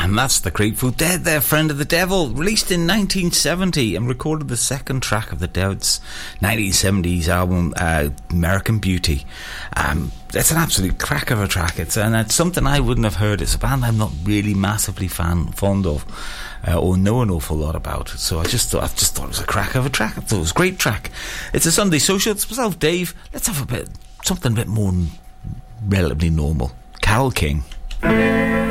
And that's the Grateful Dead there, Friend of the Devil, released in 1970 and recorded the second track of the Dead's 1970s album, American Beauty. It's an absolute crack of a track. It's something I wouldn't have heard. It's a band I'm not really massively fond of or know an awful lot about. So I just thought it was a crack of a track. I thought it was a great track. It's a Sunday Social. It's myself, Dave. Let's have something a bit more relatively normal. Carole King.